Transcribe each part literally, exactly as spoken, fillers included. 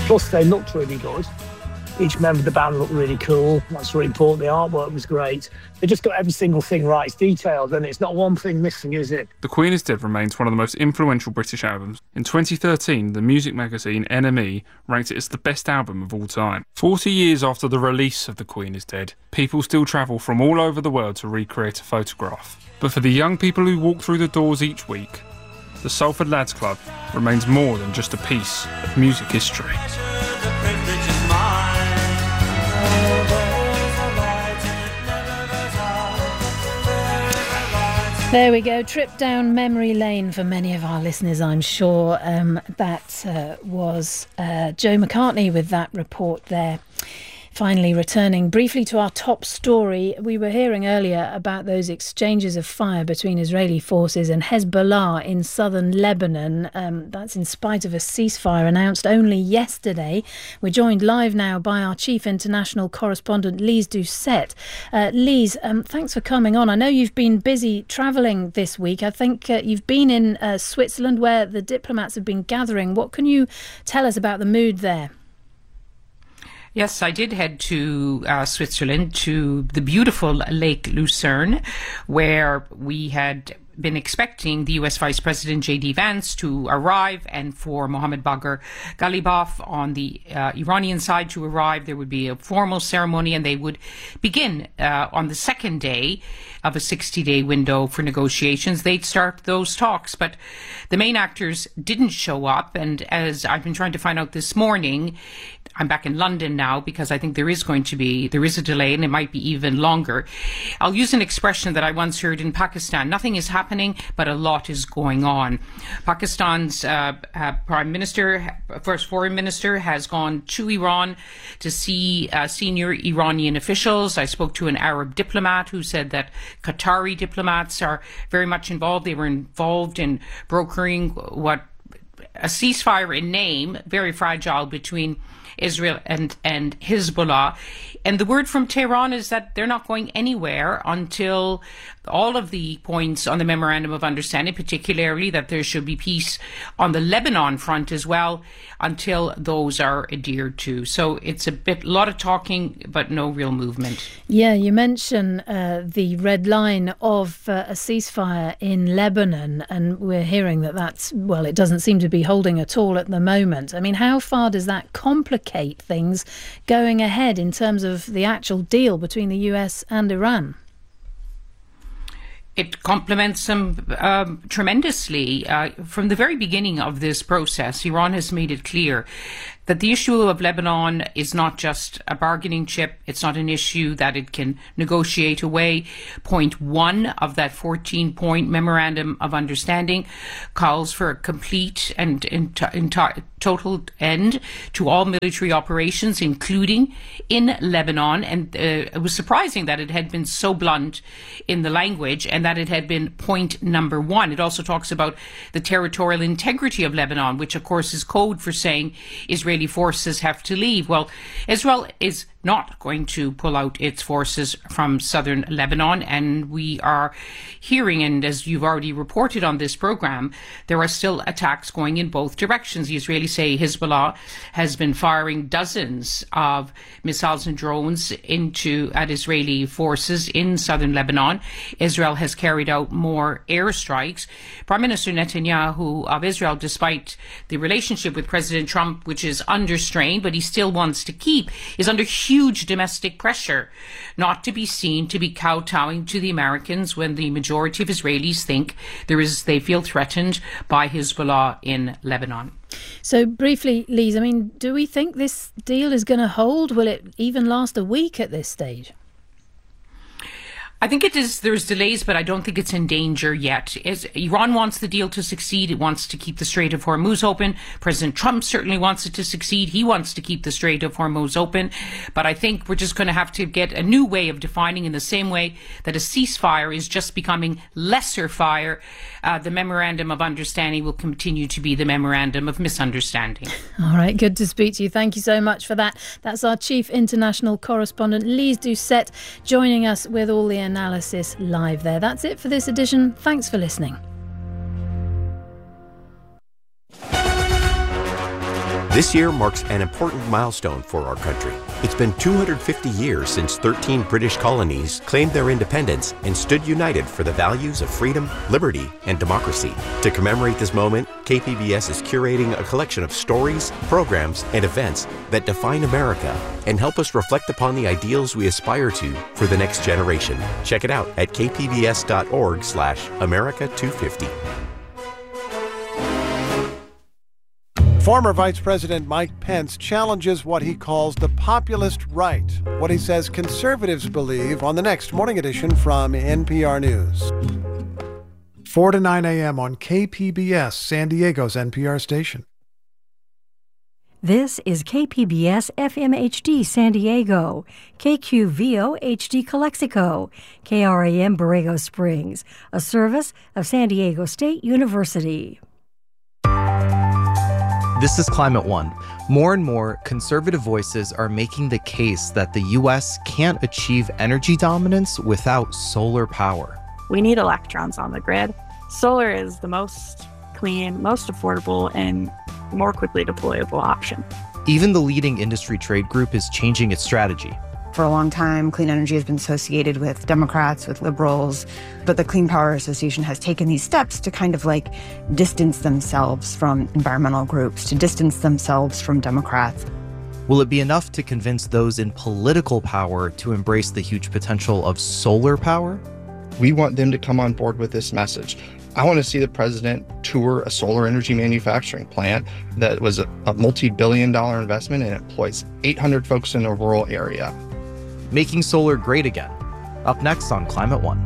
Plus, they looked really good. Each member of the band looked really cool. That's really important. The artwork was great. They just got every single thing right. It's detailed, and it's not one thing missing, is it? The Queen is Dead remains one of the most influential British albums. In twenty thirteen, the music magazine N M E ranked it as the best album of all time. Forty years after the release of The Queen is Dead, people still travel from all over the world to recreate a photograph. But for the young people who walk through the doors each week, the Salford Lads Club remains more than just a piece of music history. There we go, trip down memory lane for many of our listeners, I'm sure. Um, that uh, was uh, Joe McCartney with that report there. Finally, returning briefly to our top story, we were hearing earlier about those exchanges of fire between Israeli forces and Hezbollah in southern Lebanon. Um, that's in spite of a ceasefire announced only yesterday. We're joined live now by our chief international correspondent, Lise Doucette. Uh, Lise, um, thanks for coming on. I know you've been busy travelling this week. I think uh, you've been in uh, Switzerland where the diplomats have been gathering. What can you tell us about the mood there? Yes, I did head to uh, Switzerland, to the beautiful Lake Lucerne, where we had been expecting the U S Vice President J D Vance to arrive, and for Mohammad Bagher Ghalibaf on the uh, Iranian side to arrive. There would be a formal ceremony, and they would begin uh, on the second day of a sixty-day window for negotiations. They'd start those talks, but the main actors didn't show up, and as I've been trying to find out this morning, I'm back in London now because I think there is going to be, there is a delay, and it might be even longer. I'll use an expression that I once heard in Pakistan. Nothing is happening, but a lot is going on. Pakistan's uh, uh, Prime Minister, First Foreign Minister, has gone to Iran to see uh, senior Iranian officials. I spoke to an Arab diplomat who said that Qatari diplomats are very much involved. They were involved in brokering what a ceasefire in name, very fragile, between Israel and, and Hezbollah. And the word from Tehran is that they're not going anywhere until all of the points on the Memorandum of Understanding, particularly that there should be peace on the Lebanon front as well, until those are adhered to. So it's a bit, a lot of talking, but no real movement. Yeah, you mentioned uh, the red line of uh, a ceasefire in Lebanon, and we're hearing that that's, well, it doesn't seem to be holding at all at the moment. I mean, how far does that complicate things going ahead in terms of the actual deal between the U S and Iran? It complements them um, tremendously. Uh, from the very beginning of this process, Iran has made it clear that the issue of Lebanon is not just a bargaining chip. It's not an issue that it can negotiate away. Point one of that fourteen-point Memorandum of Understanding calls for a complete and entire total end to all military operations, including in Lebanon. And uh, it was surprising that it had been so blunt in the language, and that it had been point number one. It also talks about the territorial integrity of Lebanon, which of course is code for saying Israeli forces have to leave. Well, Israel is not going to pull out its forces from southern Lebanon, and we are hearing, and as you've already reported on this program, there are still attacks going in both directions. The Israelis say Hezbollah has been firing dozens of missiles and drones into at Israeli forces in southern Lebanon. Israel has carried out more airstrikes. Prime Minister Netanyahu of Israel, despite the relationship with President Trump, which is under strain, but he still wants to keep, is under huge domestic pressure not to be seen to be kowtowing to the Americans when the majority of Israelis think there is, they feel threatened by Hezbollah in Lebanon. So briefly, Lise, I mean, do we think this deal is going to hold? Will it even last a week at this stage? I think it is, there's delays, but I don't think it's in danger yet. As Iran wants the deal to succeed. It wants to keep the Strait of Hormuz open. President Trump certainly wants it to succeed. He wants to keep the Strait of Hormuz open. But I think we're just going to have to get a new way of defining, in the same way that a ceasefire is just becoming lesser fire. Uh, the Memorandum of Understanding will continue to be the Memorandum of Misunderstanding. All right, good to speak to you. Thank you so much for that. That's our chief international correspondent, Lise Doucette, joining us with all the analysis live there. That's it for this edition. Thanks for listening. This year marks an important milestone for our country. It's been two hundred fifty years since thirteen British colonies claimed their independence and stood united for the values of freedom, liberty, and democracy. To commemorate this moment, K P B S is curating a collection of stories, programs, and events that define America and help us reflect upon the ideals we aspire to for the next generation. Check it out at k p b s dot org slash America two fifty. Former Vice President Mike Pence challenges what he calls the populist right, what he says conservatives believe, on the next Morning Edition from N P R News. four to nine a.m. on K P B S, San Diego's N P R station. This is K P B S F M H D San Diego, K Q V O H D Calexico, K R A M Borrego Springs, a service of San Diego State University. This is Climate One. More and more conservative voices are making the case that the U S can't achieve energy dominance without solar power. We need electrons on the grid. Solar is the most clean, most affordable, and more quickly deployable option. Even the leading industry trade group is changing its strategy. For a long time, clean energy has been associated with Democrats, with liberals, but the Clean Power Association has taken these steps to kind of like distance themselves from environmental groups, to distance themselves from Democrats. Will it be enough to convince those in political power to embrace the huge potential of solar power? We want them to come on board with this message. I want to see the president tour a solar energy manufacturing plant that was a, a multi-billion dollar investment and employs eight hundred folks in a rural area. Making solar great again. Up next on Climate One.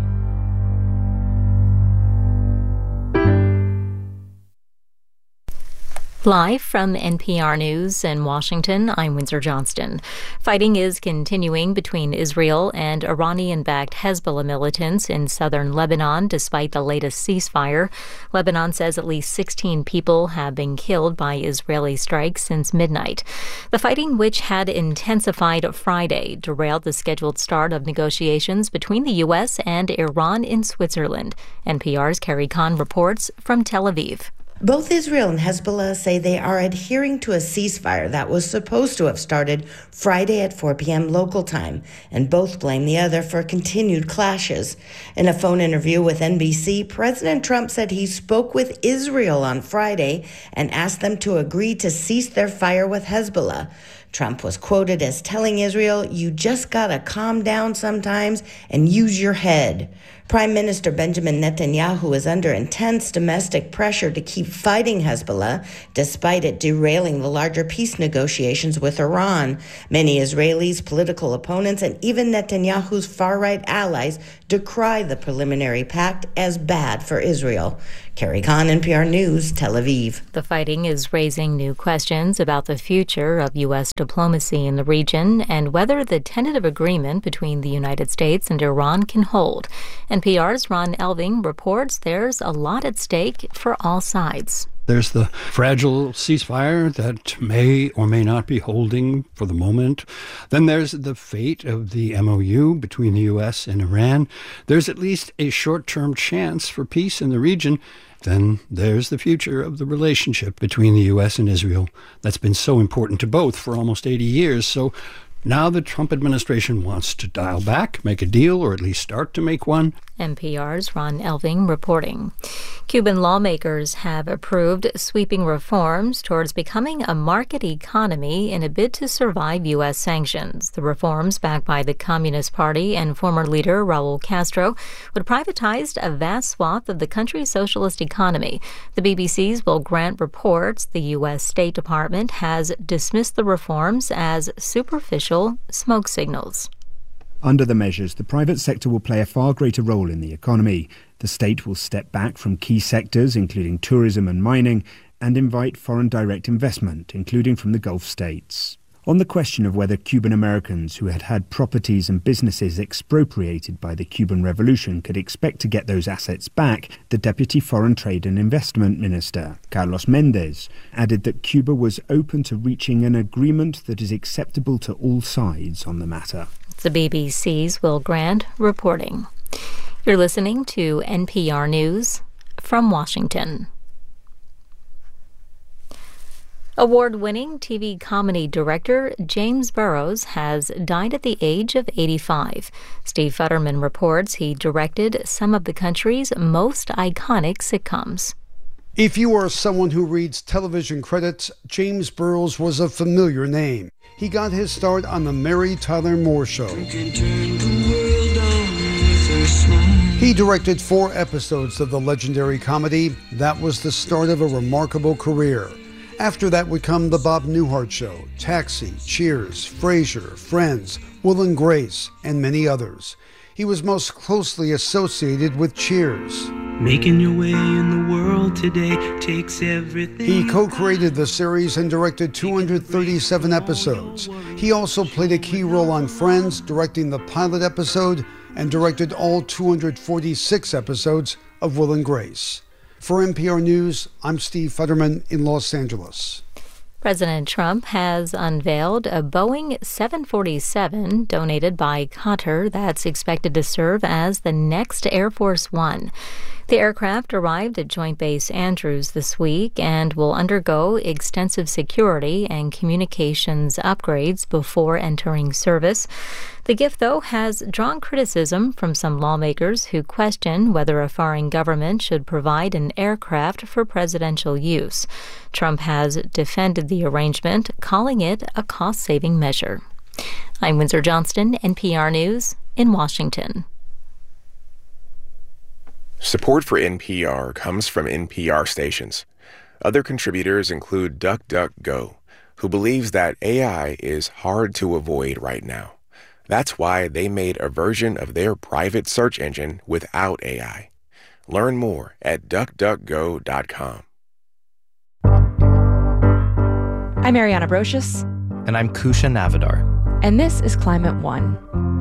Live from N P R News in Washington, I'm Windsor Johnston. Fighting is continuing between Israel and Iranian-backed Hezbollah militants in southern Lebanon despite the latest ceasefire. Lebanon says at least sixteen people have been killed by Israeli strikes since midnight. The fighting, which had intensified Friday, derailed the scheduled start of negotiations between the U S and Iran in Switzerland. N P R's Carrie Kahn reports from Tel Aviv. Both Israel and Hezbollah say they are adhering to a ceasefire that was supposed to have started Friday at four p.m. local time, and both blame the other for continued clashes. In a phone interview with N B C, President Trump said he spoke with Israel on Friday and asked them to agree to cease their fire with Hezbollah. Trump was quoted as telling Israel, "You just gotta calm down sometimes and use your head." Prime Minister Benjamin Netanyahu is under intense domestic pressure to keep fighting Hezbollah, despite it derailing the larger peace negotiations with Iran. Many Israelis, political opponents, and even Netanyahu's far-right allies decry the preliminary pact as bad for Israel. Carrie Kahn, N P R News, Tel Aviv. The fighting is raising new questions about the future of U S diplomacy in the region and whether the tentative agreement between the United States and Iran can hold. N P R's Ron Elving reports there's a lot at stake for all sides. There's the fragile ceasefire that may or may not be holding for the moment. Then there's the fate of the M O U between the U S and Iran. There's at least a short-term chance for peace in the region. Then there's the future of the relationship between the U S and Israel that's been so important to both for almost eighty years. So now the Trump administration wants to dial back, make a deal, or at least start to make one. N P R's Ron Elving reporting. Cuban lawmakers have approved sweeping reforms towards becoming a market economy in a bid to survive U S sanctions. The reforms, backed by the Communist Party and former leader Raul Castro, would privatize a vast swath of the country's socialist economy. The B B C's Will Grant reports the U S State Department has dismissed the reforms as superficial smoke signals. Under the measures, the private sector will play a far greater role in the economy. The state will step back from key sectors, including tourism and mining, and invite foreign direct investment, including from the Gulf states. On the question of whether Cuban Americans who had had properties and businesses expropriated by the Cuban Revolution could expect to get those assets back, the Deputy Foreign Trade and Investment Minister, Carlos Mendez, added that Cuba was open to reaching an agreement that is acceptable to all sides on the matter. The B B C's Will Grant reporting. You're listening to N P R News from Washington. Award-winning T V comedy director James Burrows has died at the age of eighty-five. Steve Futterman reports he directed some of the country's most iconic sitcoms. If you are someone who reads television credits, James Burrows was a familiar name. He got his start on The Mary Tyler Moore Show. He directed four episodes of the legendary comedy. That was the start of a remarkable career. After that would come The Bob Newhart Show, Taxi, Cheers, Frasier, Friends, Will and Grace, and many others. He was most closely associated with Cheers. Making your way in the world today takes everything. He co-created the series and directed two hundred thirty-seven episodes. He also played a key role on Friends, directing the pilot episode, and directed all two hundred forty-six episodes of Will and Grace. For N P R News, I'm Steve Futterman in Los Angeles. President Trump has unveiled a Boeing seven forty-seven donated by Qatar that's expected to serve as the next Air Force One. The aircraft arrived at Joint Base Andrews this week and will undergo extensive security and communications upgrades before entering service. The gift, though, has drawn criticism from some lawmakers who question whether a foreign government should provide an aircraft for presidential use. Trump has defended the arrangement, calling it a cost-saving measure. I'm Windsor Johnston, N P R News in Washington. Support for N P R comes from N P R stations. Other contributors include DuckDuckGo, who believes that A I is hard to avoid right now. That's why they made a version of their private search engine without A I. Learn more at duck duck go dot com. I'm Ariana Brocious. And I'm Kusha Navidar. And this is Climate One.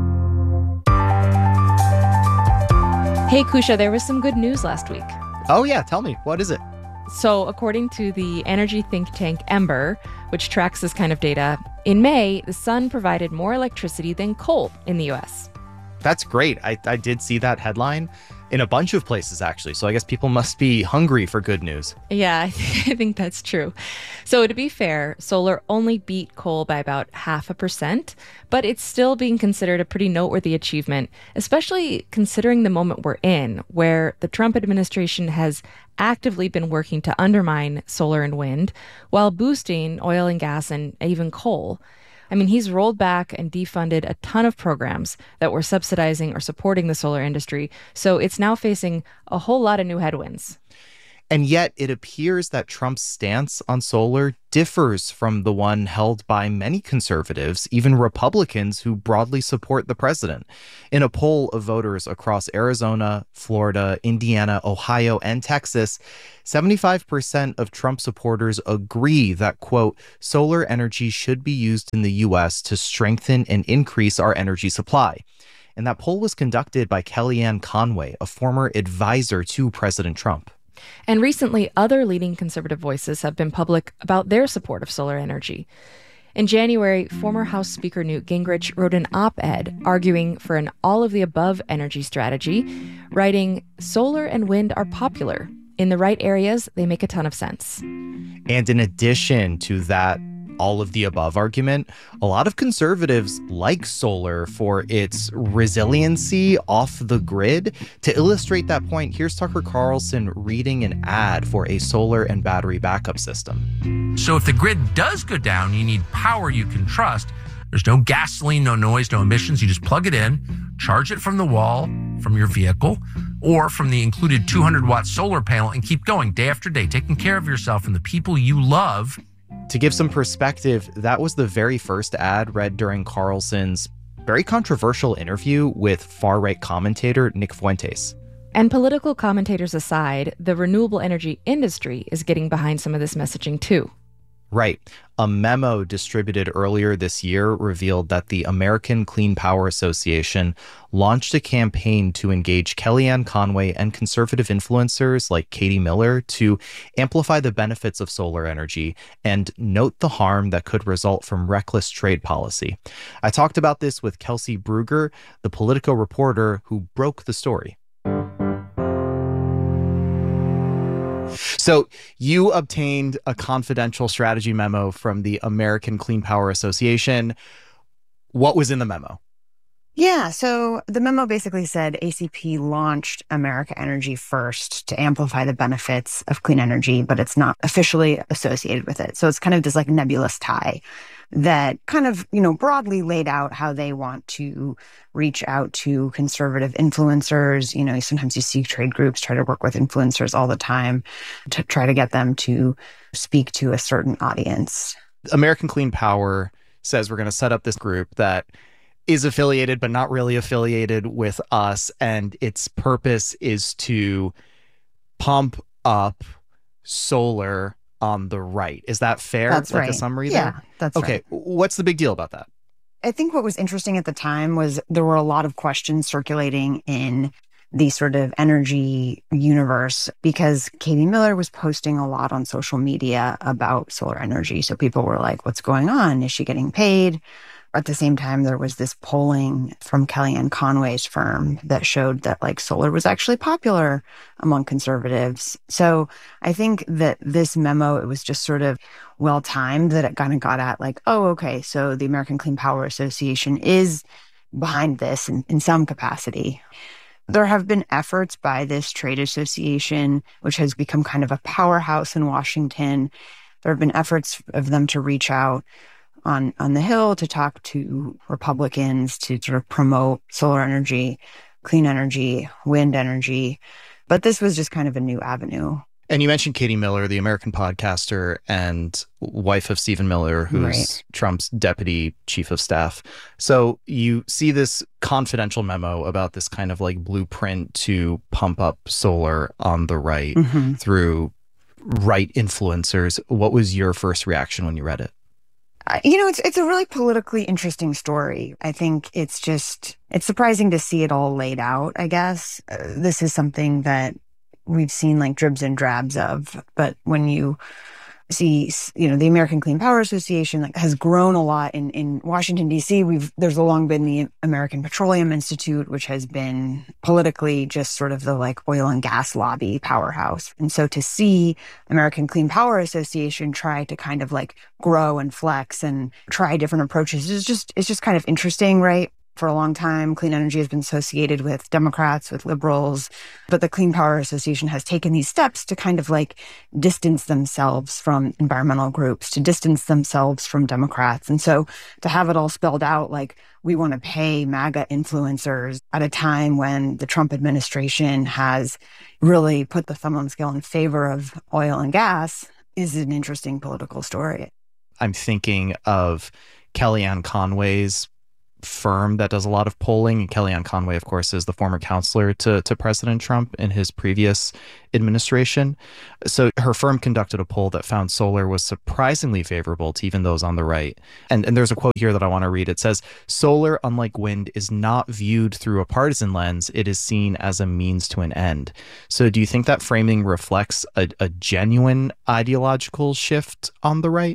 Hey, Kusha, there was some good news last week. Oh, yeah. Tell me. What is it? So, according to the energy think tank Ember, which tracks this kind of data, in May, the sun provided more electricity than coal in the U S. That's great. I, I did see that headline in a bunch of places, actually. So I guess people must be hungry for good news. Yeah, I, th- I think that's true. So to be fair, solar only beat coal by about half a percent, but it's still being considered a pretty noteworthy achievement, especially considering the moment we're in, where the Trump administration has actively been working to undermine solar and wind while boosting oil and gas and even coal. I mean, he's rolled back and defunded a ton of programs that were subsidizing or supporting the solar industry. So it's now facing a whole lot of new headwinds. And yet it appears that Trump's stance on solar differs from the one held by many conservatives, even Republicans who broadly support the president. In a poll of voters across Arizona, Florida, Indiana, Ohio, and Texas, seventy-five percent of Trump supporters agree that, quote, solar energy should be used in the U S to strengthen and increase our energy supply. And that poll was conducted by Kellyanne Conway, a former advisor to President Trump. And recently, other leading conservative voices have been public about their support of solar energy. In January, former House Speaker Newt Gingrich wrote an op-ed arguing for an all-of-the-above energy strategy, writing, "Solar and wind are popular. In the right areas, they make a ton of sense." And in addition to that all of the above argument, a lot of conservatives like solar for its resiliency off the grid. To illustrate that point, here's Tucker Carlson reading an ad for a solar and battery backup system. So if the grid does go down, you need power you can trust. There's no gasoline, no noise, no emissions. You just plug it in, charge it from the wall, from your vehicle, or from the included two hundred watt solar panel, and keep going day after day, taking care of yourself and the people you love. To give some perspective, that was the very first ad read during Carlson's very controversial interview with far-right commentator Nick Fuentes. And political commentators aside, the renewable energy industry is getting behind some of this messaging too. Right. A memo distributed earlier this year revealed that the American Clean Power Association launched a campaign to engage Kellyanne Conway and conservative influencers like Katie Miller to amplify the benefits of solar energy and note the harm that could result from reckless trade policy. I talked about this with Kelsey Brugger, the Politico reporter who broke the story. So you obtained a confidential strategy memo from the American Clean Power Association. What was in the memo? Yeah, so the memo basically said A C P launched America Energy First to amplify the benefits of clean energy, but it's not officially associated with it. So it's kind of this like nebulous tie that kind of, you know, broadly laid out how they want to reach out to conservative influencers. You know, sometimes you see trade groups try to work with influencers all the time to try to get them to speak to a certain audience. American Clean Power says we're going to set up this group that is affiliated but not really affiliated with us, and its purpose is to pump up solar on the right. Is that fair? That's like right. a summary yeah, there? that's okay. right. What's the big deal about that? I think what was interesting at the time was there were a lot of questions circulating in the sort of energy universe because Katie Miller was posting a lot on social media about solar energy. So people were like, what's going on? Is she getting paid? At the same time, there was this polling from Kellyanne Conway's firm that showed that like solar was actually popular among conservatives. So I think that this memo, it was just sort of well timed that it kind of got at like, oh, okay, so the American Clean Power Association is behind this in, in some capacity. There have been efforts by this trade association, which has become kind of a powerhouse in Washington. There have been efforts of them to reach out on, on the Hill to talk to Republicans to sort of promote solar energy, clean energy, wind energy. But this was just kind of a new avenue. And you mentioned Katie Miller, the American podcaster and wife of Stephen Miller, who's right. Trump's deputy chief of staff. So you see this confidential memo about this kind of like blueprint to pump up solar on the right mm-hmm. through right influencers. What was your first reaction when you read it? Uh, you know, it's it's a really politically interesting story. I think it's just, it's surprising to see it all laid out, I guess. Uh, this is something that we've seen like dribs and drabs of. But when you see, you know, the American Clean Power Association like, has grown a lot in, in Washington, D C. We've there's long been the American Petroleum Institute, which has been politically just sort of the like oil and gas lobby powerhouse. And so to see American Clean Power Association try to kind of like grow and flex and try different approaches is just it's just kind of interesting, right? For a long time, clean energy has been associated with Democrats, with liberals, but the Clean Power Association has taken these steps to kind of like distance themselves from environmental groups, to distance themselves from Democrats. And so to have it all spelled out, like we want to pay MAGA influencers at a time when the Trump administration has really put the thumb on the scale in favor of oil and gas is an interesting political story. I'm thinking of Kellyanne Conway's firm that does a lot of polling. And Kellyanne Conway, of course, is the former counselor to, to President Trump in his previous administration. So her firm conducted a poll that found solar was surprisingly favorable to even those on the right. And, and there's a quote here that I want to read. It says, solar, unlike wind, is not viewed through a partisan lens. It is seen as a means to an end. So do you think that framing reflects a, a genuine ideological shift on the right?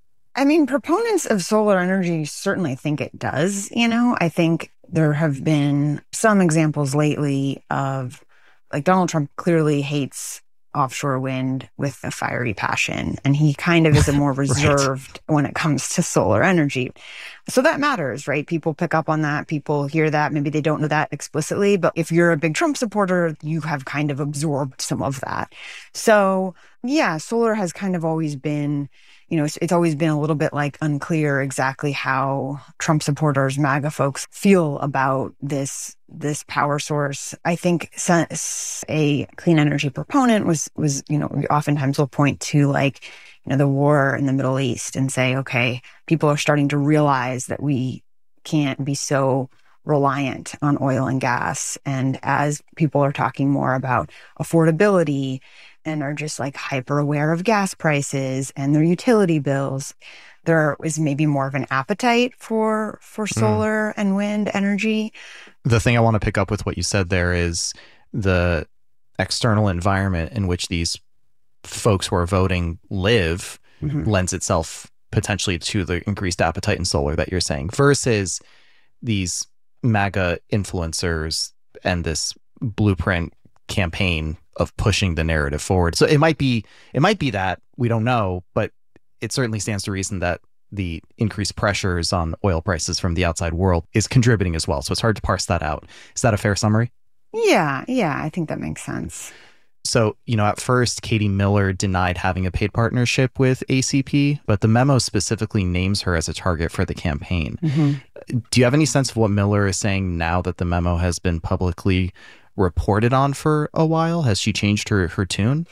I mean, proponents of solar energy certainly think it does, you know. I think there have been some examples lately of, like, Donald Trump clearly hates offshore wind with a fiery passion, and he kind of is a more reserved right. when it comes to solar energy. So that matters, right? People pick up on that. People hear that. Maybe they don't know that explicitly, but if you're a big Trump supporter, you have kind of absorbed some of that. So yeah, solar has kind of always been, you know, it's, it's always been a little bit like unclear exactly how Trump supporters, MAGA folks feel about this this power source. I think a clean energy proponent was, was, you know, we oftentimes will point to like, you know, the war in the Middle East and say, okay, people are starting to realize that we can't be so reliant on oil and gas. And as people are talking more about affordability and are just like hyper aware of gas prices and their utility bills, there is maybe more of an appetite for for solar mm. and wind energy. The thing I want to pick up with what you said there is the external environment in which these folks who are voting live mm-hmm. lends itself potentially to the increased appetite in solar that you're saying, versus these MAGA influencers and this blueprint campaign of pushing the narrative forward. So it might be it might be that, we don't know, but it certainly stands to reason that the increased pressures on oil prices from the outside world is contributing as well. So it's hard to parse that out. Is that a fair summary? Yeah, yeah, I think that makes sense. So, you know, at first, Katie Miller denied having a paid partnership with A C P, but the memo specifically names her as a target for the campaign. Mm-hmm. Do you have any sense of what Miller is saying now that the memo has been publicly reported on for a while? Has she changed her, her tune?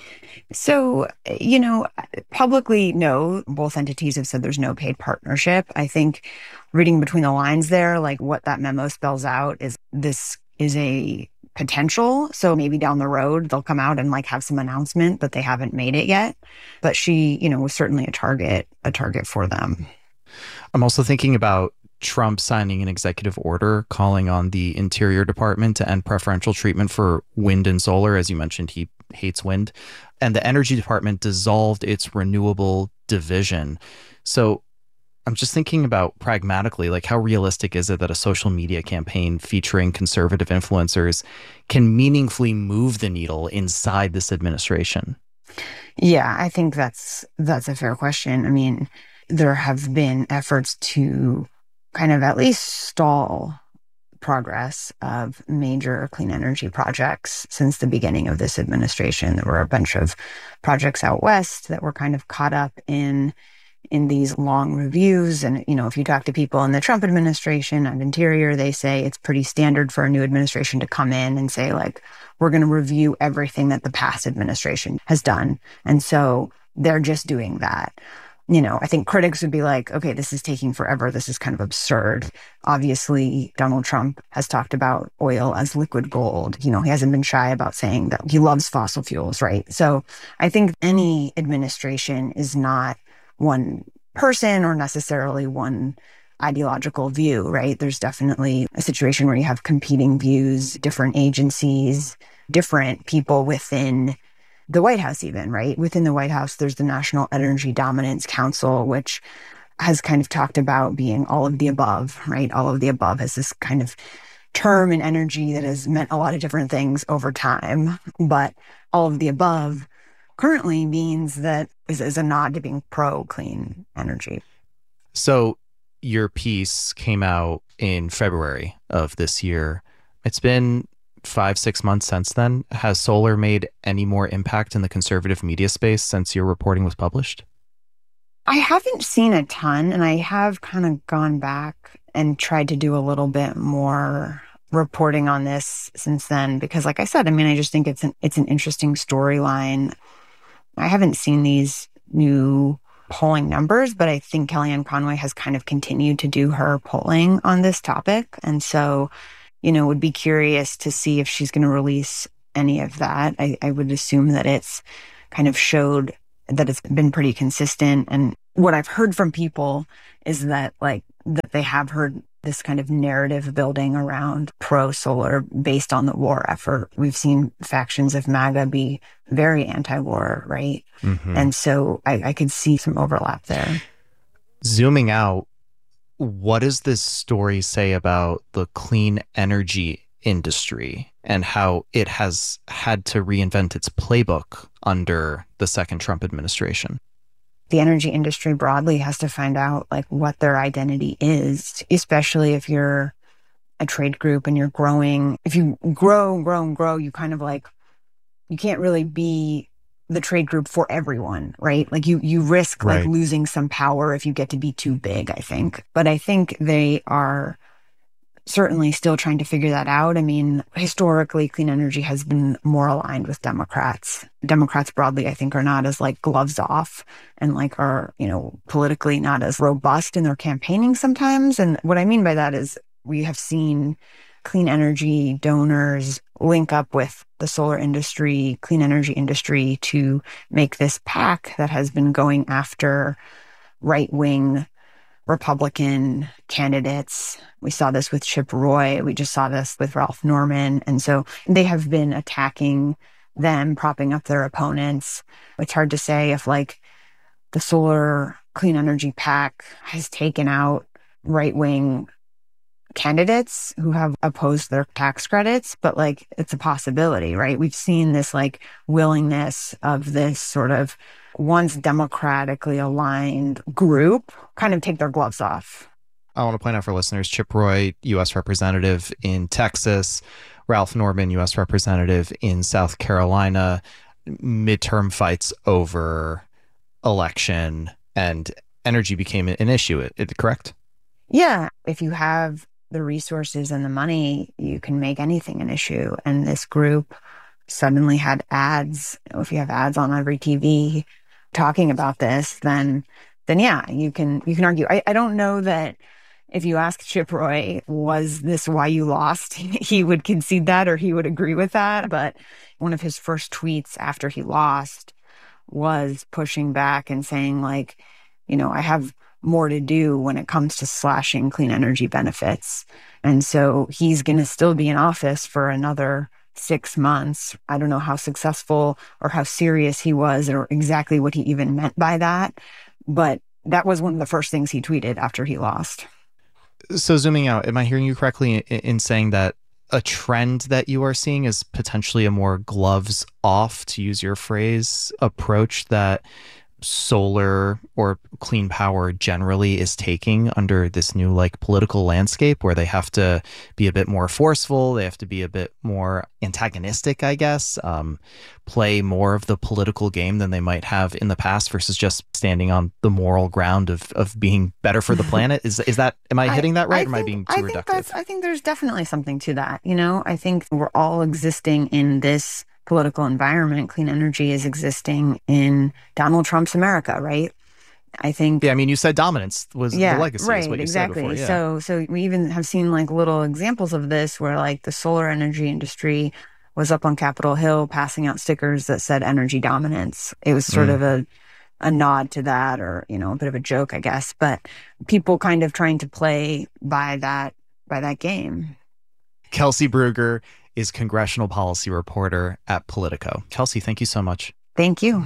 So, you know, publicly, no. Both entities have said there's no paid partnership. I think reading between the lines there, like what that memo spells out is this is a potential. So maybe down the road, they'll come out and like have some announcement, but they haven't made it yet. But she, you know, was certainly a target, a target for them. I'm also thinking about Trump signing an executive order calling on the Interior Department to end preferential treatment for wind and solar. As you mentioned, he hates wind. And the Energy Department dissolved its renewable division. So I'm just thinking about pragmatically, like how realistic is it that a social media campaign featuring conservative influencers can meaningfully move the needle inside this administration? Yeah, I think that's that's a fair question. I mean, there have been efforts to kind of at least stall progress of major clean energy projects since the beginning of this administration. There were a bunch of projects out west that were kind of caught up in in these long reviews. And, you know, if you talk to people in the Trump administration and Interior, they say it's pretty standard for a new administration to come in and say, like, we're going to review everything that the past administration has done. And so they're just doing that. You know, I think critics would be like, okay, this is taking forever. This is kind of absurd. Obviously, Donald Trump has talked about oil as liquid gold. You know, he hasn't been shy about saying that he loves fossil fuels, right? So I think any administration is not one person or necessarily one ideological view, right? There's definitely a situation where you have competing views, different agencies, different people within the White House even, right? Within the White House, there's the National Energy Dominance Council, which has kind of talked about being all of the above, right? All of the above has this kind of term in energy that has meant a lot of different things over time. But all of the above currently means that is, is a nod to being pro-clean energy. So your piece came out in February of this year. It's been five, six months since then. Has solar made any more impact in the conservative media space since your reporting was published? I haven't seen a ton, and I have kind of gone back and tried to do a little bit more reporting on this since then, because like I said, I mean, I just think it's an, it's an interesting storyline. I haven't seen these new polling numbers, but I think Kellyanne Conway has kind of continued to do her polling on this topic. And so, you know, would be curious to see if she's going to release any of that. I, I would assume that it's kind of showed that it's been pretty consistent. And what I've heard from people is that, like, that they have heard this kind of narrative building around pro-solar based on the war effort. We've seen factions of MAGA be very anti-war, right? Mm-hmm. And so I, I could see some overlap there. Zooming out, what does this story say about the clean energy industry and how it has had to reinvent its playbook under the second Trump administration? The energy industry broadly has to find out like what their identity is, especially if you're a trade group and you're growing. If you grow, grow, and grow, you kind of like, you can't really be the trade group for everyone, right? Like you, you risk like right. losing some power if you get to be too big, I think. But I think they are certainly still trying to figure that out. I mean, historically, clean energy has been more aligned with Democrats. Democrats broadly, I think, are not as like gloves off and like are, you know, politically not as robust in their campaigning sometimes. And what I mean by that is we have seen clean energy donors link up with the solar industry, clean energy industry to make this PAC that has been going after right-wing Republican candidates. We saw this with Chip Roy. We just saw this with Ralph Norman. And so they have been attacking them, propping up their opponents. It's hard to say if like the solar clean energy PAC has taken out right-wing candidates who have opposed their tax credits, but like it's a possibility, right? We've seen this like willingness of this sort of once democratically aligned group kind of take their gloves off. I want to point out for listeners, Chip Roy, U S Representative in Texas, Ralph Norman, U S Representative in South Carolina, midterm fights over election, and energy became an issue, it, it, correct? Yeah. If you have the resources and the money, you can make anything an issue. And this group suddenly had ads. You know, if you have ads on every T V talking about this, then then yeah, you can you can argue. I, I don't know that if you ask Chip Roy, was this why you lost, he would concede that or he would agree with that. But one of his first tweets after he lost was pushing back and saying, like, you know, I have more to do when it comes to slashing clean energy benefits. And so he's going to still be in office for another six months. I don't know how successful or how serious he was or exactly what he even meant by that. But that was one of the first things he tweeted after he lost. So zooming out, am I hearing you correctly in, in saying that a trend that you are seeing is potentially a more gloves off, to use your phrase, approach that solar or clean power generally is taking under this new like political landscape, where they have to be a bit more forceful, they have to be a bit more antagonistic, I guess, um, play more of the political game than they might have in the past versus just standing on the moral ground of of being better for the planet? Is is that, am I hitting that right? I or am think, I being too I think reductive? That's, I think there's definitely something to that. You know, I think we're all existing in this political environment. Clean energy is existing in Donald Trump's America, right? I think. Yeah, I mean, you said dominance was yeah, the legacy. Right, is what you exactly. said before, yeah. So, so we even have seen like little examples of this where like the solar energy industry was up on Capitol Hill passing out stickers that said energy dominance. It was sort Mm. of a a nod to that, or, you know, a bit of a joke, I guess. But people kind of trying to play by that by that game. Kelsey Brugger is congressional policy reporter at Politico. Kelsey, thank you so much. Thank you.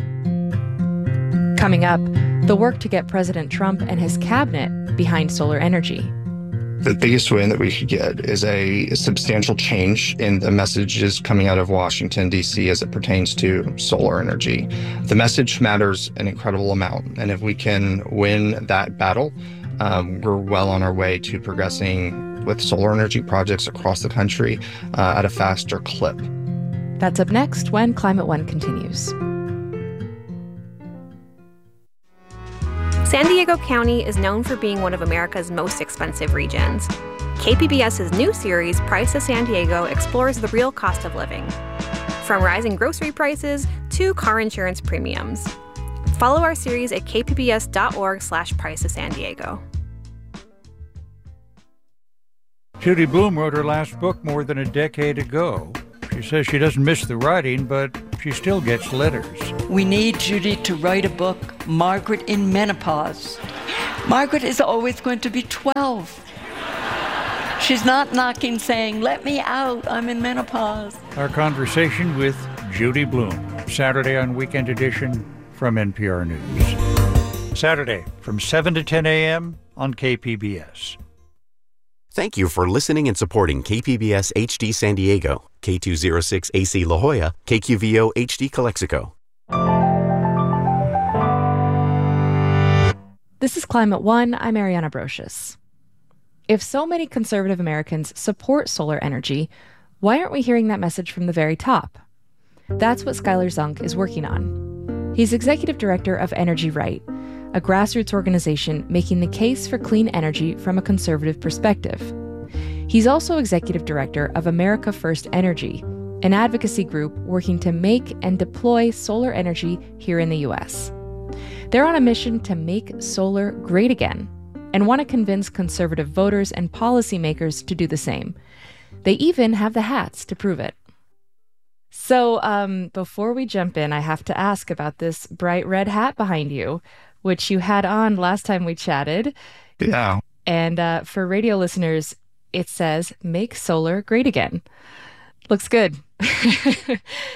Coming up, the work to get President Trump and his cabinet behind solar energy. The biggest win that we could get is a, a substantial change in the messages coming out of Washington, D C as it pertains to solar energy. The message matters an incredible amount. And if we can win that battle, um, we're well on our way to progressing with solar energy projects across the country uh, at a faster clip. That's up next when Climate One continues. San Diego County is known for being one of America's most expensive regions. KPBS's new series, Price of San Diego, explores the real cost of living, from rising grocery prices to car insurance premiums. Follow our series at kpbs.org slash price of San Diego. Judy Blume wrote her last book more than a decade ago. She says she doesn't miss the writing, but she still gets letters. We need Judy to write a book, Margaret in Menopause. Margaret is always going to be twelve. She's not knocking saying, let me out, I'm in menopause. Our conversation with Judy Blume, Saturday on Weekend Edition from N P R News. Saturday from seven to ten a.m. on K P B S. Thank you for listening and supporting K P B S H D San Diego, K two oh six A C La Jolla, K Q V O H D Calexico. This is Climate One. I'm Ariana Brocious. If so many conservative Americans support solar energy, why aren't we hearing that message from the very top? That's what Skylar Zunk is working on. He's executive director of Energy Right, a grassroots organization making the case for clean energy from a conservative perspective. He's also executive director of America First Energy, an advocacy group working to make and deploy solar energy here in the U S. They're on a mission to make solar great again and want to convince conservative voters and policymakers to do the same. They even have the hats to prove it. So um, before we jump in, I have to ask about this bright red hat behind you, which you had on last time we chatted. Yeah. And uh, for radio listeners, it says, make solar great again. Looks good.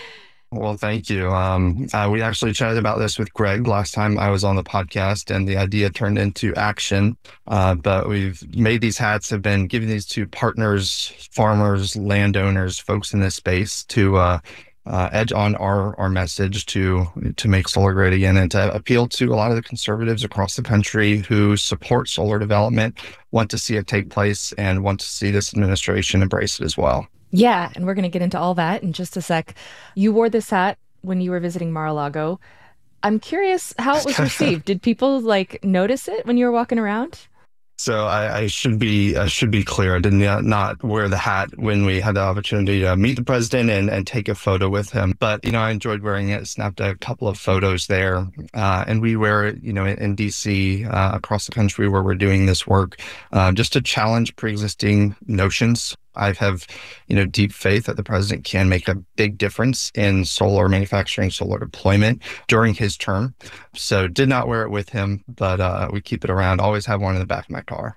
Well, thank you. Um, uh, we actually chatted about this with Greg last time I was on the podcast, and the idea turned into action. Uh, but we've made these hats, have been giving these to partners, farmers, landowners, folks in this space to uh, uh, edge on our our message to to make solar great again, and to appeal to a lot of the conservatives across the country who support solar development, want to see it take place, and want to see this administration embrace it as well. Yeah, and we're going to get into all that in just a sec. You wore this hat when you were visiting Mar-a-Lago. I'm curious how it was received. Did people like notice it when you were walking around? So I, I should be I should be clear. I did not, not wear the hat when we had the opportunity to meet the president and, and take a photo with him. But, you know, I enjoyed wearing it, snapped a couple of photos there. Uh, and we wear it, you know, in, in D C, uh, across the country where we're doing this work, uh, just to challenge pre-existing notions. I have, you know, deep faith that the president can make a big difference in solar manufacturing, solar deployment during his term. So did not wear it with him, but uh, we keep it around. Always have one in the back of my car.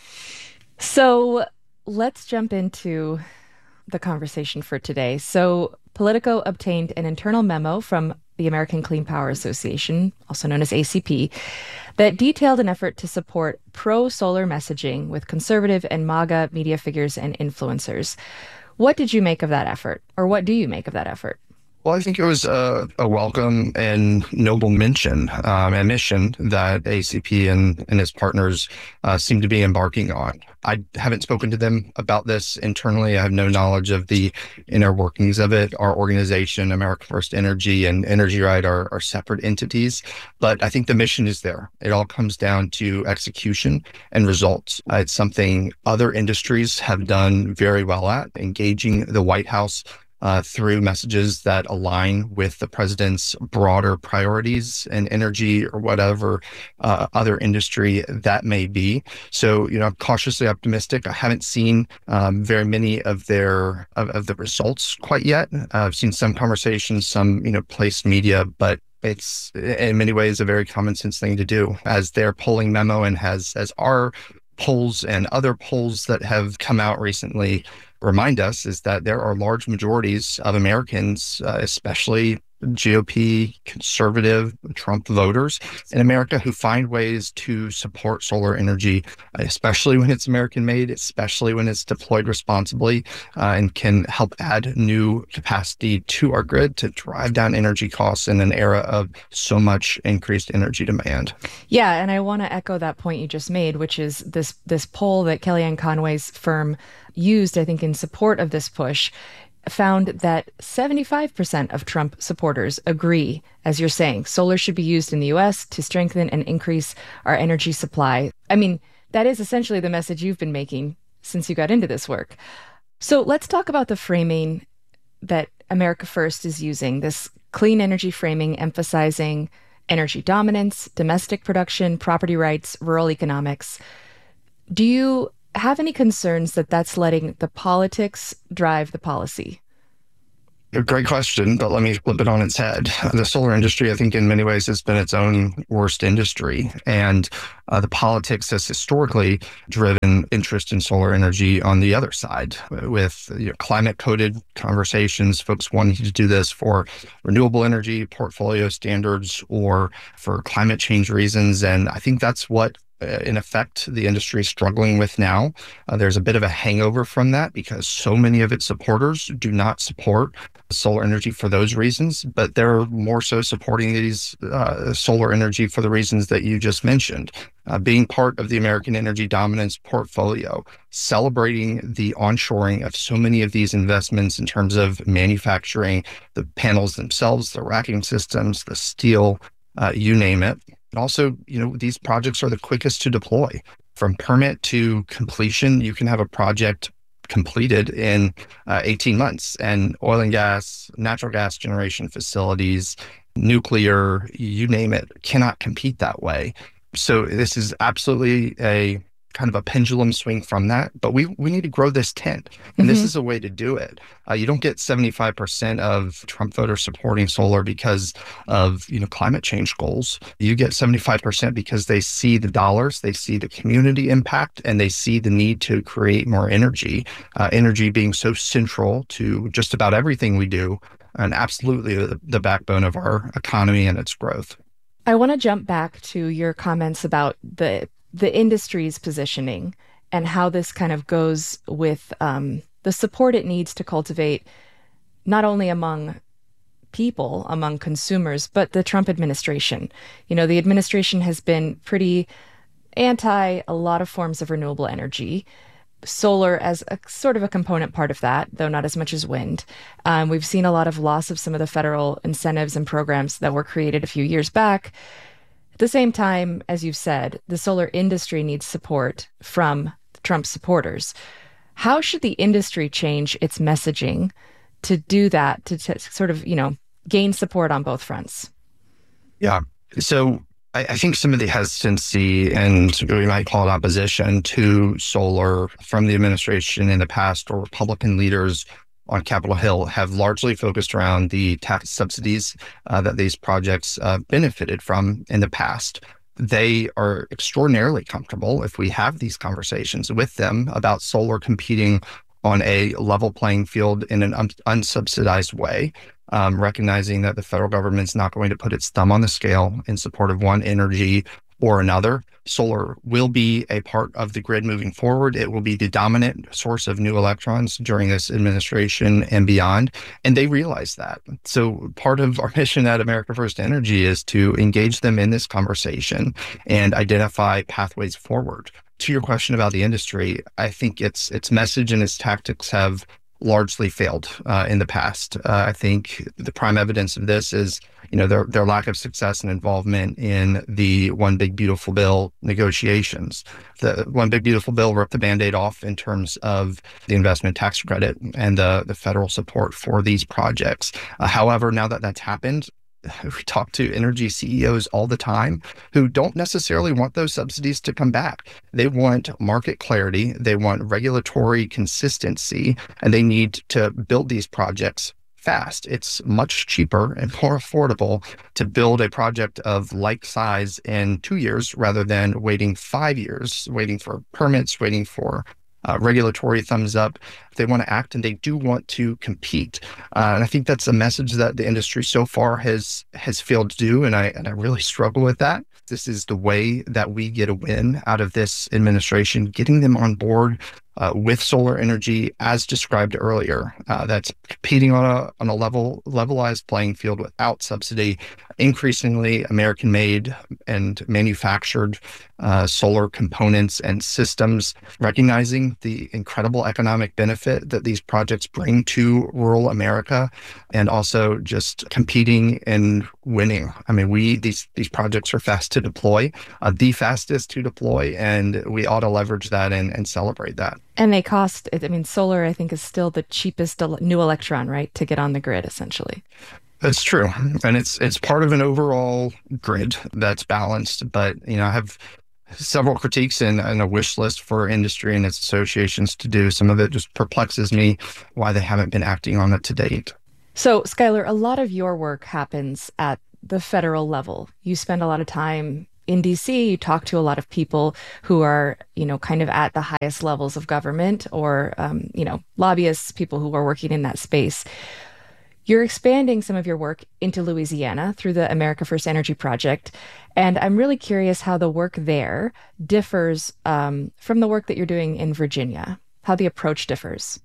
So let's jump into the conversation for today. So Politico obtained an internal memo from the American Clean Power Association, also known as A C P, that detailed an effort to support pro-solar messaging with conservative and MAGA media figures and influencers. What did you make of that effort? Or what do you make of that effort? Well, I think it was a, a welcome and noble mention um, and mission that A C P and, and its partners uh, seem to be embarking on. I haven't spoken to them about this internally. I have no knowledge of the inner workings of it. Our organization, America First Energy and Energy Right, are, are separate entities, but I think the mission is there. It all comes down to execution and results. Uh, it's something other industries have done very well at, engaging the White House Uh, through messages that align with the president's broader priorities in energy or whatever uh, other industry that may be. So, you know, I'm cautiously optimistic. I haven't seen um, very many of their of, of the results quite yet. Uh, I've seen some conversations, some, you know, placed media, but it's in many ways a very common sense thing to do, as their polling memo and has as our polls and other polls that have come out recently remind us, is that there are large majorities of Americans, uh, especially G O P, conservative, Trump voters in America, who find ways to support solar energy, especially when it's American made, especially when it's deployed responsibly, uh, and can help add new capacity to our grid to drive down energy costs in an era of so much increased energy demand. Yeah, and I want to echo that point you just made, which is this this poll that Kellyanne Conway's firm used, I think, in support of this push, found that seventy-five percent of Trump supporters agree, as you're saying, solar should be used in the U S to strengthen and increase our energy supply. I mean, that is essentially the message you've been making since you got into this work. So let's talk about the framing that America First is using, this clean energy framing emphasizing energy dominance, domestic production, property rights, rural economics. Do you have any concerns that that's letting the politics drive the policy? A great question, but let me flip it on its head. The solar industry, I think, in many ways has been its own worst industry. And uh, the politics has historically driven interest in solar energy on the other side, with you know, climate-coded conversations, folks wanting to do this for renewable energy portfolio standards or for climate change reasons. And I think that's what in effect, the industry is struggling with now. Uh, there's a bit of a hangover from that because so many of its supporters do not support solar energy for those reasons, but they're more so supporting these uh, solar energy for the reasons that you just mentioned. Uh, being part of the American energy dominance portfolio, celebrating the onshoring of so many of these investments in terms of manufacturing, the panels themselves, the racking systems, the steel, uh, you name it. And also, you know, these projects are the quickest to deploy. From permit to completion, you can have a project completed in uh, eighteen months. And oil and gas, natural gas generation facilities, nuclear, you name it, cannot compete that way. So this is absolutely a kind of a pendulum swing from that, but we we need to grow this tent, and mm-hmm. this is a way to do it. Uh, you don't get seventy-five percent of Trump voters supporting solar because of you know climate change goals. You get seventy-five percent because they see the dollars, they see the community impact, and they see the need to create more energy. Uh, energy being so central to just about everything we do. and absolutely the, the backbone of our economy and its growth. I want to jump back to your comments about the the industry's positioning and how this kind of goes with um, the support it needs to cultivate not only among people, among consumers, but the Trump administration. You know, the administration has been pretty anti a lot of forms of renewable energy. Solar as a sort of a component part of that, though not as much as wind. Um, we've seen a lot of loss of some of the federal incentives and programs that were created a few years back. At the same time, as you've said, the solar industry needs support from Trump supporters. How should the industry change its messaging to do that, to, to sort of, you know, gain support on both fronts? Yeah. So I, I think some of the hesitancy, and we might call it opposition to solar from the administration in the past, or Republican leaders on Capitol Hill, have largely focused around the tax subsidies uh, that these projects uh, benefited from in the past. They are extraordinarily comfortable if we have these conversations with them about solar competing on a level playing field in an un- unsubsidized way, um, recognizing that the federal government's not going to put its thumb on the scale in support of one energy or another. Solar will be a part of the grid moving forward. It will be the dominant source of new electrons during this administration and beyond. And they realize that. So part of our mission at America First Energy is to engage them in this conversation and identify pathways forward. To your question about the industry, I think its its message and its tactics have largely failed uh, in the past. Uh, I think the prime evidence of this is, you know, their their lack of success and involvement in the One Big Beautiful Bill negotiations. The One Big Beautiful Bill ripped the Band-Aid off in terms of the investment tax credit and the, the federal support for these projects. Uh, however, now that that's happened, we talk to energy C E Os all the time who don't necessarily want those subsidies to come back. They want market clarity, they want regulatory consistency, and they need to build these projects fast. It's much cheaper and more affordable to build a project of like size in two years rather than waiting five years, waiting for permits, waiting for Uh, regulatory thumbs up. They want to act, and they do want to compete. Uh, and I think that's a message that the industry so far has has failed to do, and I and I really struggle with that. This is the way that we get a win out of this administration, getting them on board uh, with solar energy, as described earlier. Uh, that's competing on a on a level levelized playing field without subsidy. Increasingly American-made and manufactured uh, solar components and systems, recognizing the incredible economic benefit that these projects bring to rural America, and also just competing and winning. I mean, we these these projects are fast to deploy, uh, the fastest to deploy, and we ought to leverage that and, and celebrate that. And they cost, I mean, solar, I think, is still the cheapest new electron, right, to get on the grid, essentially. That's true. And it's it's part of an overall grid that's balanced. But, you know, I have several critiques and, and a wish list for industry and its associations to do. Some of it just perplexes me why they haven't been acting on it to date. So, Skylar, a lot of your work happens at the federal level. You spend a lot of time in D C, you talk to a lot of people who are, you know, kind of at the highest levels of government, or, um, you know, lobbyists, people who are working in that space. You're expanding some of your work into Louisiana through the America First Energy Project. And I'm really curious how the work there differs um, from the work that you're doing in Virginia, how the approach differs.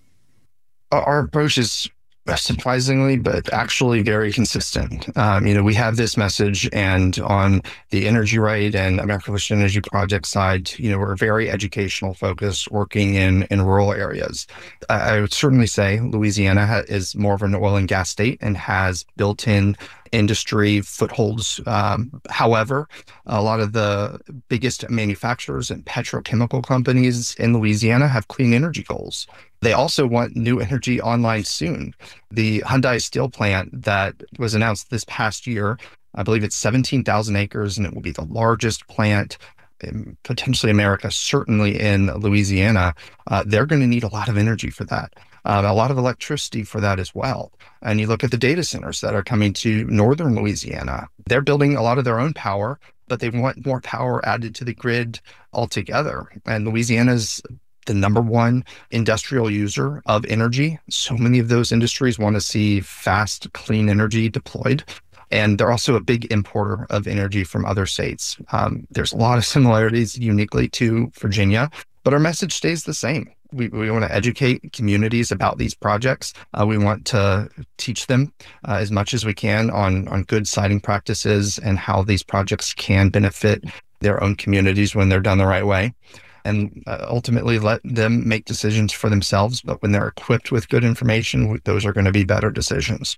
Our approach is surprisingly, but actually very consistent. Um, you know, we have this message, and on the Energy Right and America First Energy Project side, you know, we're very educational focused, working in, in rural areas. I, I would certainly say Louisiana ha- is more of an oil and gas state and has built-in industry footholds. Um, however, a lot of the biggest manufacturers and petrochemical companies in Louisiana have clean energy goals. They also want new energy online soon. The Hyundai steel plant that was announced this past year, I believe it's seventeen thousand acres, and it will be the largest plant in potentially America, certainly in Louisiana. Uh, they're going to need a lot of energy for that. Um, a lot of electricity for that as well. And you look at the data centers that are coming to northern Louisiana. They're building a lot of their own power, but they want more power added to the grid altogether. And Louisiana's the number one industrial user of energy. So many of those industries want to see fast, clean energy deployed. And they're also a big importer of energy from other states. Um, there's a lot of similarities uniquely to Virginia, but our message stays the same. We, we want to educate communities about these projects. Uh, we want to teach them uh, as much as we can on, on good siting practices and how these projects can benefit their own communities when they're done the right way. And uh, ultimately let them make decisions for themselves. But when they're equipped with good information, those are going to be better decisions.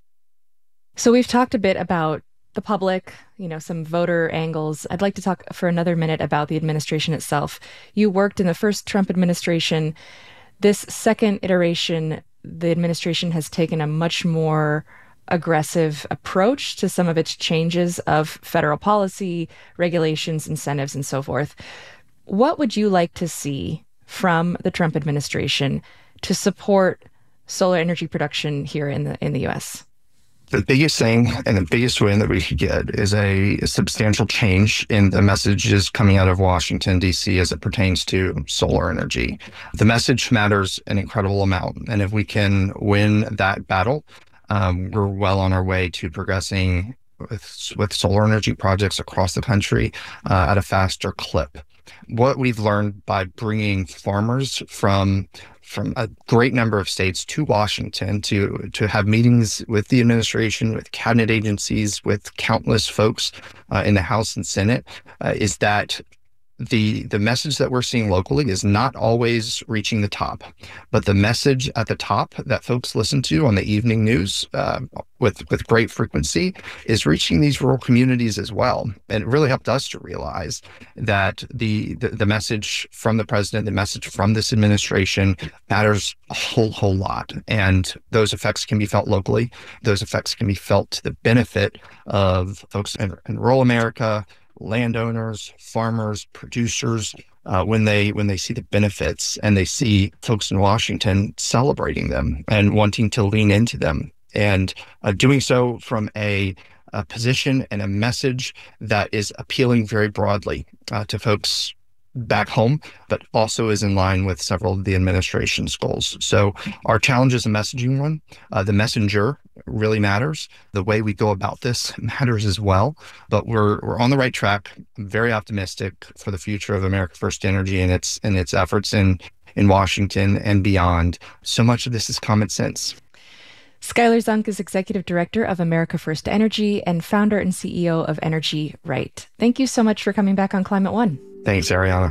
So we've talked a bit about the public, you know, some voter angles. I'd like to talk for another minute about the administration itself. You worked in the first Trump administration. This second iteration, the administration has taken a much more aggressive approach to some of its changes of federal policy, regulations, incentives, and so forth. What would you like to see from the Trump administration to support solar energy production here in the in the U S? The biggest thing and the biggest win that we could get is a, a substantial change in the messages coming out of Washington, D C as it pertains to solar energy. The message matters an incredible amount. And if we can win that battle, um, we're well on our way to progressing with, with solar energy projects across the country uh, at a faster clip. What we've learned by bringing farmers from from a great number of states to Washington to to have meetings with the administration, with cabinet agencies, with countless folks uh, in the House and Senate, uh, is that the the message that we're seeing locally is not always reaching the top, but the message at the top that folks listen to on the evening news uh, with with great frequency is reaching these rural communities as well. And it really helped us to realize that the the, the message from the president, the message from this administration matters a whole whole lot, and those effects can be felt locally. Those effects can be felt to the benefit of folks in, in rural America, landowners, farmers, producers, uh, when they when they see the benefits and they see folks in Washington celebrating them and wanting to lean into them, and uh, doing so from a, a position and a message that is appealing very broadly uh, to folks back home, but also is in line with several of the administration's goals. So our challenge is a messaging one. Uh, the messenger really matters. The way we go about this matters as well. But we're we're on the right track. I'm very optimistic for the future of America First Energy and its and its efforts in in Washington and beyond. So much of this is common sense. Skylar Zunk is Executive Director of America First Energy and founder and C E O of Energy Right. Thank you so much for coming back on Climate One. Thanks, Ariana.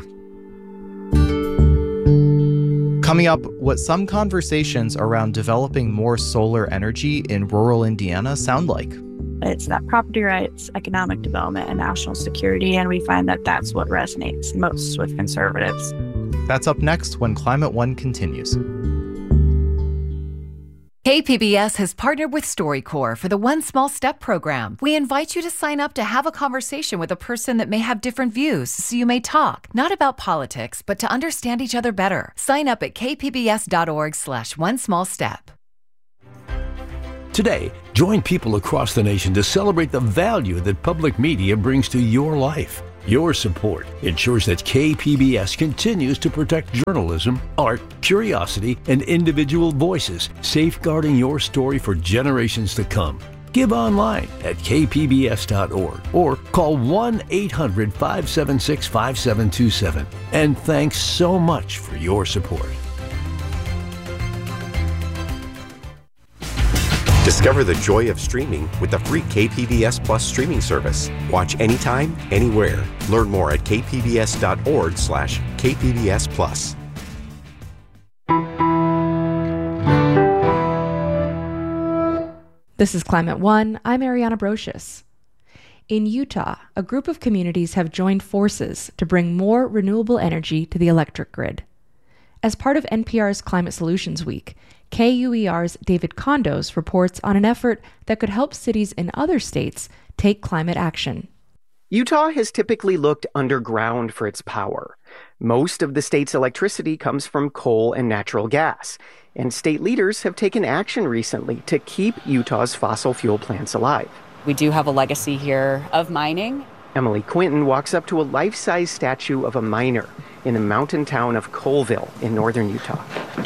Coming up, what some conversations around developing more solar energy in rural Indiana sound like. It's that property rights, economic development, and national security, and we find that that's what resonates most with conservatives. That's up next when Climate One continues. K P B S has partnered with StoryCorps for the One Small Step program. We invite you to sign up to have a conversation with a person that may have different views, so you may talk, not about politics, but to understand each other better. Sign up at kpbs.org slash one small step. Today, join people across the nation to celebrate the value that public media brings to your life. Your support ensures that K P B S continues to protect journalism, art, curiosity, and individual voices, safeguarding your story for generations to come. Give online at k p b s dot org or call one eight hundred five seven six five seven two seven. And thanks so much for your support. Discover the joy of streaming with the free K P B S Plus streaming service. Watch anytime, anywhere. Learn more at k p b s dot org slash k p b s plus. This is Climate One. I'm Ariana Brocious. In Utah, a group of communities have joined forces to bring more renewable energy to the electric grid. As part of N P R's Climate Solutions Week, K U E R's David Condos reports on an effort that could help cities in other states take climate action. Utah has typically looked underground for its power. Most of the state's electricity comes from coal and natural gas, and state leaders have taken action recently to keep Utah's fossil fuel plants alive. We do have a legacy here of mining. Emily Quinton walks up to a life-size statue of a miner in the mountain town of Colville in northern Utah.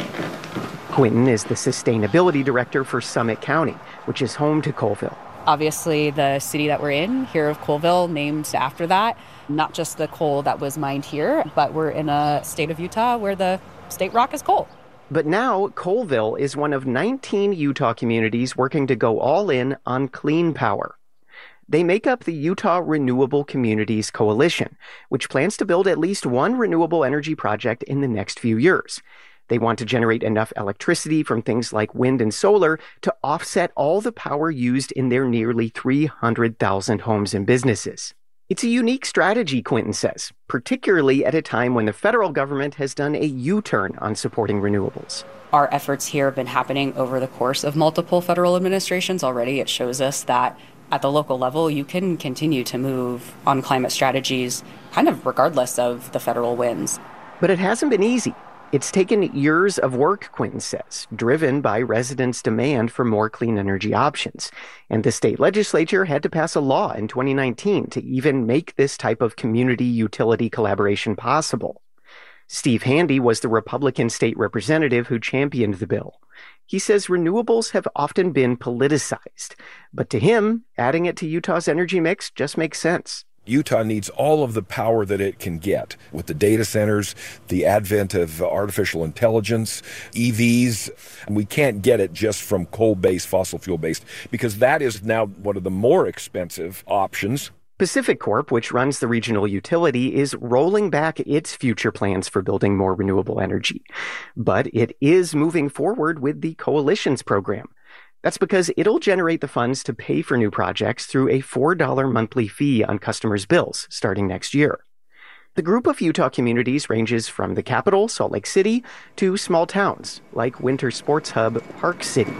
Quinton is the sustainability director for Summit County, which is home to Colville. Obviously, the city that we're in, here of Colville, named after that, not just the coal that was mined here, but we're in a state of Utah where the state rock is coal. But now, Colville is one of nineteen Utah communities working to go all in on clean power. They make up the Utah Renewable Communities Coalition, which plans to build at least one renewable energy project in the next few years. They want to generate enough electricity from things like wind and solar to offset all the power used in their nearly three hundred thousand homes and businesses. It's a unique strategy, Quinton says, particularly at a time when the federal government has done a U-turn on supporting renewables. Our efforts here have been happening over the course of multiple federal administrations already. It shows us that at the local level, you can continue to move on climate strategies kind of regardless of the federal winds. But it hasn't been easy. It's taken years of work, Quinton says, driven by residents' demand for more clean energy options. And the state legislature had to pass a law in twenty nineteen to even make this type of community utility collaboration possible. Steve Handy was the Republican state representative who championed the bill. He says renewables have often been politicized, but to him, adding it to Utah's energy mix just makes sense. Utah needs all of the power that it can get with the data centers, the advent of artificial intelligence, E Vs. We can't get it just from coal-based, fossil fuel-based, because that is now one of the more expensive options. Pacific Corp, which runs the regional utility, is rolling back its future plans for building more renewable energy. But it is moving forward with the Coalition's program. That's because it'll generate the funds to pay for new projects through a four dollars monthly fee on customers' bills starting next year. The group of Utah communities ranges from the capital, Salt Lake City, to small towns like winter sports hub Park City.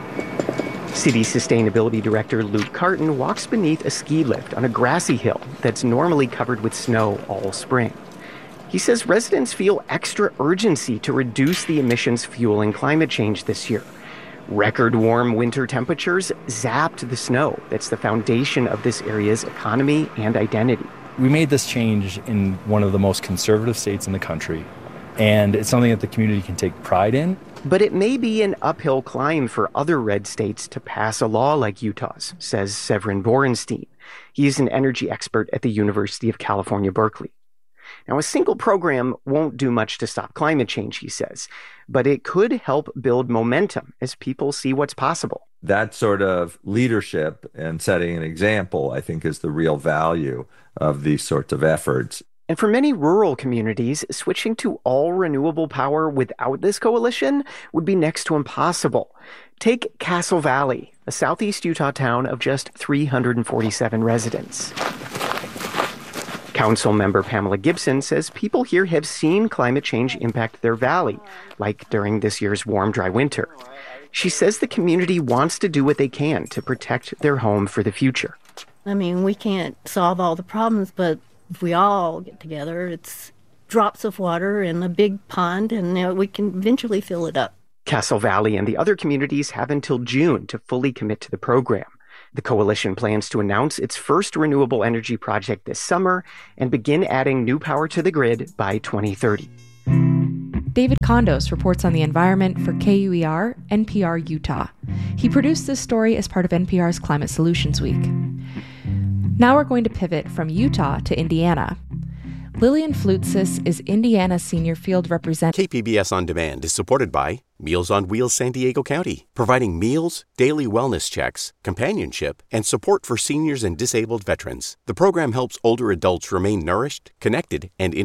City Sustainability Director Luke Carton walks beneath a ski lift on a grassy hill that's normally covered with snow all spring. He says residents feel extra urgency to reduce the emissions fueling climate change this year. Record warm winter temperatures zapped the snow that's the foundation of this area's economy and identity. We made this change in one of the most conservative states in the country, and it's something that the community can take pride in. But it may be an uphill climb for other red states to pass a law like Utah's, says Severin Borenstein. He is an energy expert at the University of California, Berkeley. Now, a single program won't do much to stop climate change, he says, but it could help build momentum as people see what's possible. That sort of leadership and setting an example, I think, is the real value of these sorts of efforts. And for many rural communities, switching to all renewable power without this coalition would be next to impossible. Take Castle Valley, a southeast Utah town of just three hundred forty-seven residents. Council member Pamela Gibson says people here have seen climate change impact their valley, like during this year's warm, dry winter. She says the community wants to do what they can to protect their home for the future. I mean, we can't solve all the problems, but if we all get together, it's drops of water in a big pond, and you know, we can eventually fill it up. Castle Valley and the other communities have until June to fully commit to the program. The coalition plans to announce its first renewable energy project this summer and begin adding new power to the grid by twenty thirty. David Condos reports on the environment for K U E R, N P R Utah. He produced this story as part of N P R's Climate Solutions Week. Now we're going to pivot from Utah to Indiana. Lillian Flutsis is Indiana's senior field representative. K P B S On Demand is supported by Meals on Wheels San Diego County, providing meals, daily wellness checks, companionship, and support for seniors and disabled veterans. The program helps older adults remain nourished, connected, and